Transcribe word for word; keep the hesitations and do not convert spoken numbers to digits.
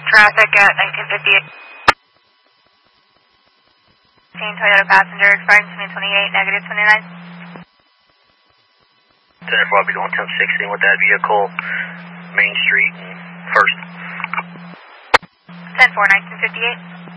Traffic at nineteen fifty-eight. Toyota passenger expiring twenty twenty-eight, negative twenty-nine. ten four, I'll be going ten sixteen with that vehicle, Main Street and First. ten four, nineteen fifty-eight.